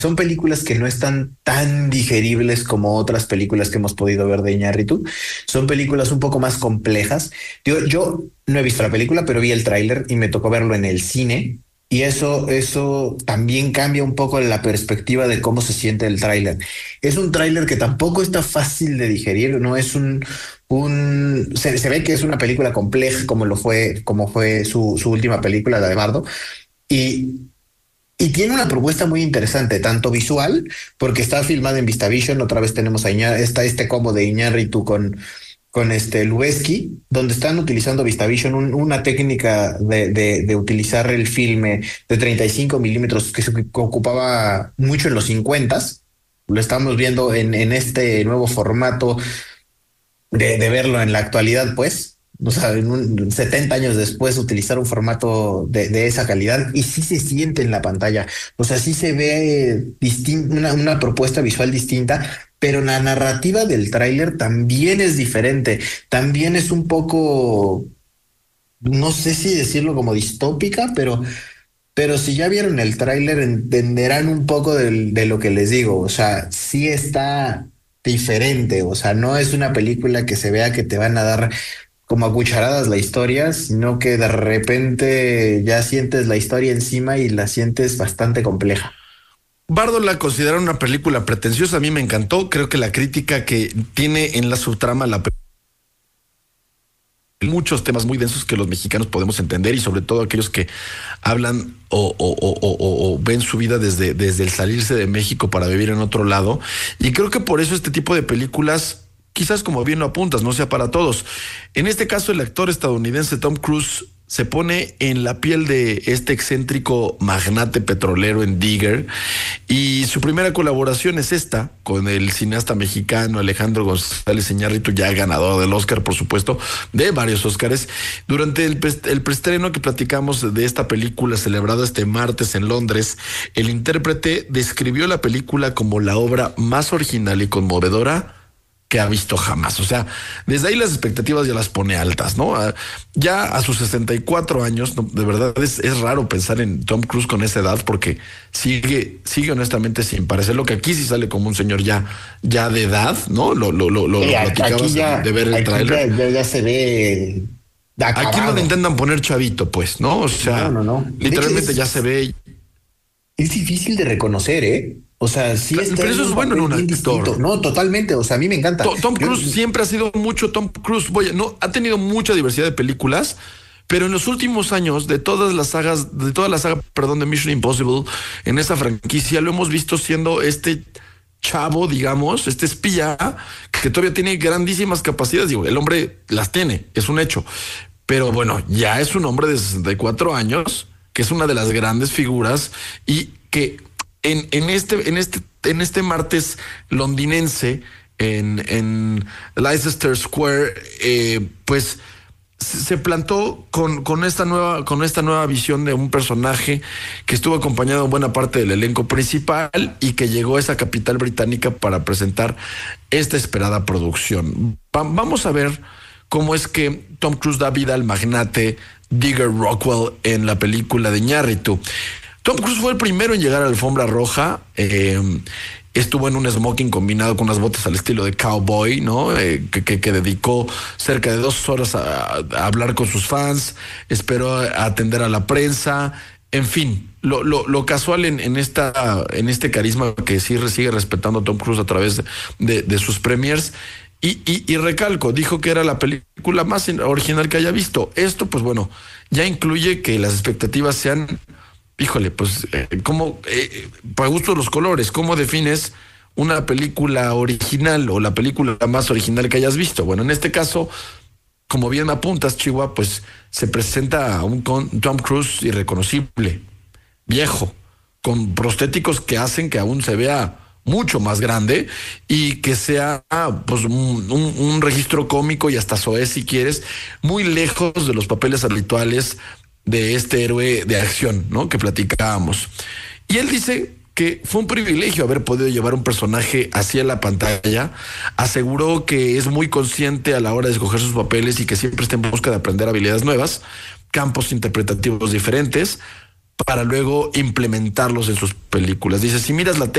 son películas que no están tan digeribles como otras películas que hemos podido ver de Iñárritu. Son películas un poco más complejas. Yo no he visto la película, pero vi el tráiler y me tocó verlo en el cine. Y eso también cambia un poco la perspectiva de cómo se siente el tráiler. Es un tráiler que tampoco está fácil de digerir, no es se ve que es una película compleja como fue su última película, la de Bardo. Y y tiene una propuesta muy interesante, tanto visual, porque está filmada en VistaVision. Otra vez tenemos está este combo de Iñárritu con este Lubezki, donde están utilizando VistaVision, una técnica de utilizar el filme de 35 milímetros que se ocupaba mucho en los 50. Lo estamos viendo en este nuevo formato de verlo en la actualidad, pues. O sea, 70 años después utilizar un formato de esa calidad y sí se siente en la pantalla. O sea, sí se ve una propuesta visual distinta, pero la narrativa del tráiler también es diferente. También es un poco, no sé si decirlo como distópica, pero si ya vieron el tráiler entenderán un poco de lo que les digo. O sea, sí está diferente. O sea, no es una película que se vea que te van a dar como a cucharadas la historia, sino que de repente ya sientes la historia encima y la sientes bastante compleja. Bardo la considera una película pretenciosa, a mí me encantó, creo que la crítica que tiene en la subtrama muchos temas muy densos que los mexicanos podemos entender y sobre todo aquellos que hablan o ven su vida desde el salirse de México para vivir en otro lado. Y creo que por eso este tipo de películas, quizás como bien lo apuntas, no sea para todos. En este caso, el actor estadounidense Tom Cruise se pone en la piel de este excéntrico magnate petrolero en Digger y su primera colaboración es esta con el cineasta mexicano Alejandro González Iñárritu, ya ganador del Oscar, por supuesto, de varios Oscars. Durante el preestreno que platicamos de esta película celebrada este martes en Londres, el intérprete describió la película como la obra más original y conmovedora que ha visto jamás. O sea, desde ahí las expectativas ya las pone altas, ¿no? Ya a sus 64 años, no, de verdad es raro pensar en Tom Cruise con esa edad porque sigue honestamente sin parecer lo que aquí sí sale como un señor ya de edad, ¿no? Lo platicabas de ver el tráiler. Ya se ve Aquí no le acabado. intentan poner chavito, pues, ¿no? O sea, No. De hecho, literalmente ya se ve. es difícil de reconocer, ¿eh? O sea, sí está Pero en eso es un bueno en papel un bien actor. distinto. No, totalmente. O sea, a mí me encanta. Tom Yo, Cruise siempre ha sido mucho Tom Cruise. No, ha tenido mucha diversidad de películas, pero en los últimos años, de todas las sagas, perdón, de Mission Impossible, en esa franquicia, lo hemos visto siendo este chavo, digamos, este espía, que todavía tiene grandísimas capacidades. Digo, el hombre las tiene, es un hecho. Pero bueno, ya es un hombre de 64 años, que es una de las grandes figuras y que en este martes londinense, en Leicester Square, pues se plantó con esta nueva visión de un personaje que estuvo acompañado en buena parte del elenco principal y que llegó a esa capital británica para presentar esta esperada producción. Vamos a ver cómo es que Tom Cruise da vida al magnate Digger Rockwell en la película de Iñárritu. Tom Cruise fue el primero en llegar a la alfombra roja. Estuvo en un smoking combinado con unas botas al estilo de cowboy, ¿no? Que dedicó cerca de 2 horas a hablar con sus fans, esperó a atender a la prensa, en fin, lo casual en este carisma que sí sigue respetando a Tom Cruise a través de sus premiers. Y recalco, dijo que era la película más original que haya visto. Esto, pues bueno, ya incluye que las expectativas sean, híjole, pues, para gusto los colores, ¿cómo defines una película original o la película más original que hayas visto? Bueno, en este caso, como bien apuntas, Chihuahua, pues se presenta a un Tom Cruise irreconocible, viejo, con prostéticos que hacen que aún se vea mucho más grande y que sea pues un registro cómico y hasta soez si quieres, muy lejos de los papeles habituales de este héroe de acción, ¿no? Que platicábamos. Y él dice que fue un privilegio haber podido llevar un personaje hacia la pantalla. Aseguró que es muy consciente a la hora de escoger sus papeles y que siempre está en busca de aprender habilidades nuevas, campos interpretativos diferentes, para luego implementarlos en sus películas. Dice, si miras la